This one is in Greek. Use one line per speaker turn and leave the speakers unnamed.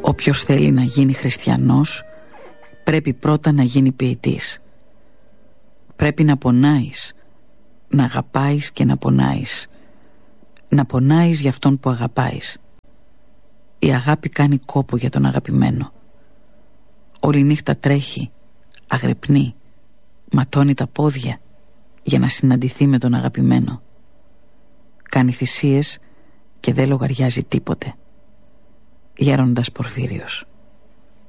Όποιος θέλει να γίνει χριστιανός πρέπει πρώτα να γίνει ποιητής. Πρέπει να πονάεις, να αγαπάεις και να πονάεις. Να πονάεις για αυτόν που αγαπάεις. Η αγάπη κάνει κόπο για τον αγαπημένο. Όλη νύχτα τρέχει, αγρυπνεί, ματώνει τα πόδια για να συναντηθεί με τον αγαπημένο. Κάνει θυσίες και δεν λογαριάζει τίποτε. Γέροντας Πορφύριος.